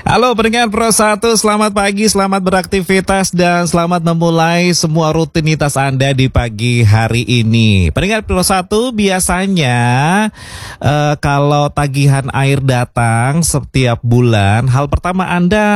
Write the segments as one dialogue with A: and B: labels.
A: Halo pendengar Pro 1, selamat pagi, selamat beraktivitas dan selamat memulai semua rutinitas Anda di pagi hari ini. Pendengar Pro 1, biasanya kalau tagihan air datang setiap bulan, hal pertama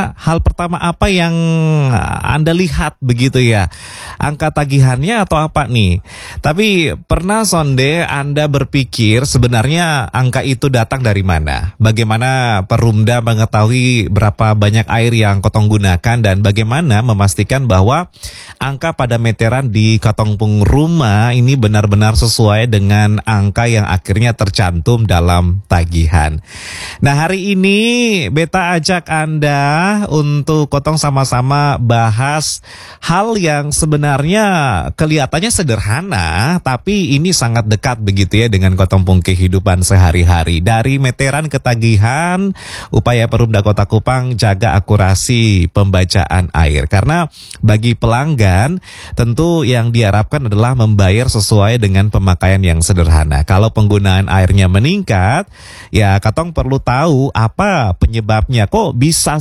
A: apa yang Anda lihat begitu ya? Angka tagihannya atau apa nih? Tapi pernah sonde Anda berpikir sebenarnya angka itu datang dari mana? Bagaimana Perumda mengetahui berapa banyak air yang kotong gunakan dan bagaimana memastikan bahwa angka pada meteran di kotong rumah ini benar-benar sesuai dengan angka yang akhirnya tercantum dalam tagihan. Nah, hari ini Beta ajak Anda untuk kotong sama-sama bahas hal yang sebenarnya kelihatannya sederhana, tapi ini sangat dekat begitu ya dengan kotong kehidupan sehari-hari. Dari meteran ke tagihan, upaya Perumda Kota Kupang jaga akurasi pembacaan air. Karena bagi pelanggan tentu yang diharapkan adalah membayar sesuai dengan pemakaian yang sederhana. Kalau penggunaan airnya meningkat, ya katong perlu tahu apa penyebabnya. Kok bisa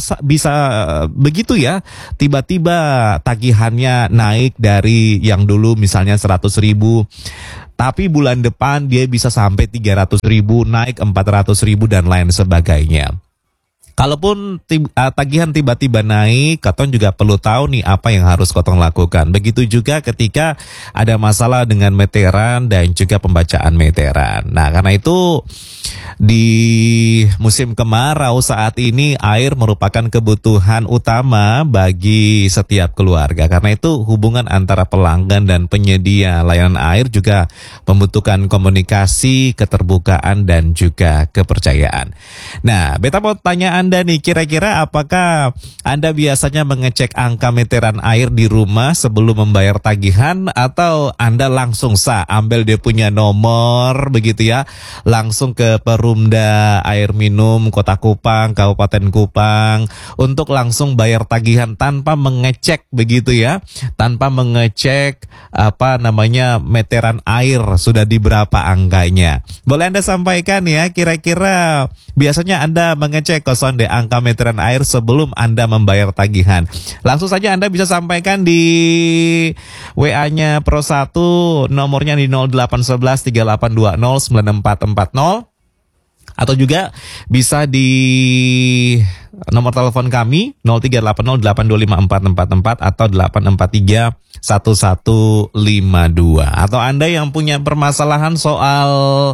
A: begitu ya? Tiba-tiba tagihannya naik dari yang dulu misalnya 100.000, tapi bulan depan dia bisa sampai 300.000, naik 400.000 dan lain sebagainya. Kalaupun tagihan tiba-tiba naik, kotong juga perlu tahu nih apa yang harus kotong lakukan. Begitu juga ketika ada masalah dengan meteran dan juga pembacaan meteran. Nah, karena itu di musim kemarau saat ini air merupakan kebutuhan utama bagi setiap keluarga. Karena itu hubungan antara pelanggan dan penyedia layanan air juga membutuhkan komunikasi, keterbukaan dan juga kepercayaan. Nah, Beta mau tanya Anda nih, kira-kira apakah Anda biasanya mengecek angka meteran air di rumah sebelum membayar tagihan, atau Anda langsung ambil dia punya nomor begitu ya, langsung ke Perumda Air Minum Kota Kupang, Kabupaten Kupang untuk langsung bayar tagihan tanpa mengecek begitu ya, tanpa mengecek meteran air sudah di berapa angkanya. Boleh Anda sampaikan ya, kira-kira biasanya Anda mengecek de angka meteran air sebelum Anda membayar tagihan. Langsung saja Anda bisa sampaikan di WA-nya Pro 1, nomornya di 0811 3820 9440, atau juga bisa di nomor telepon kami 0380825444 atau 843 1152. Atau Anda yang punya permasalahan soal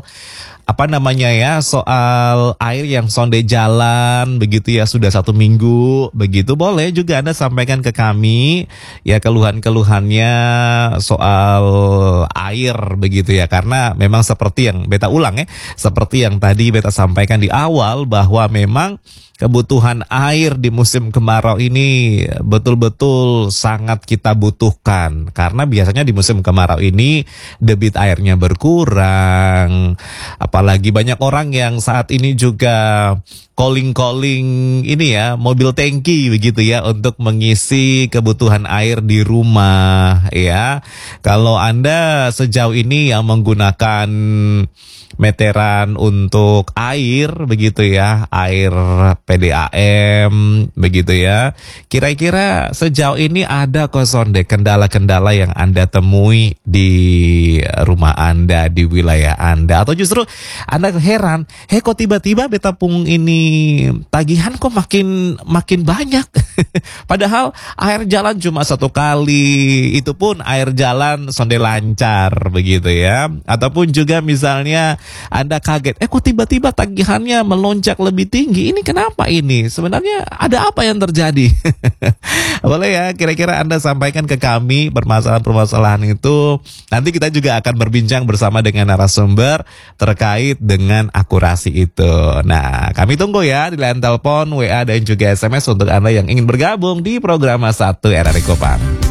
A: soal air yang sonde jalan begitu ya, sudah 1 minggu begitu, boleh juga Anda sampaikan ke kami ya keluhan-keluhannya soal air begitu ya. Karena memang seperti yang Beta ulang seperti yang tadi Beta sampaikan di awal, bahwa memang kebutuhan air di musim kemarau ini betul-betul sangat kita butuhkan. Karena biasanya di musim kemarau ini debit airnya berkurang. Apalagi banyak orang yang saat ini juga calling ini ya, mobil tangki begitu ya, untuk mengisi kebutuhan air di rumah ya. Kalau Anda sejauh ini yang menggunakan meteran untuk air begitu ya, air PDAM begitu ya, kira-kira sejauh ini ada sonde kendala-kendala yang Anda temui di rumah Anda, di wilayah Anda, atau justru Anda heran, kok tiba-tiba Beta pung ini tagihan kok makin banyak padahal air jalan cuma 1 kali, itu pun air jalan sonde lancar begitu ya. Ataupun juga misalnya Anda kaget, kok tiba-tiba tagihannya melonjak lebih tinggi, ini kenapa ini? Sebenarnya ada apa yang terjadi? Boleh ya, kira-kira Anda sampaikan ke kami permasalahan-permasalahan itu. Nanti kita juga akan berbincang bersama dengan narasumber terkait dengan akurasi itu. Nah, kami tunggu ya di line telepon, WA dan juga SMS untuk Anda yang ingin bergabung di program 1 RRI Kupang.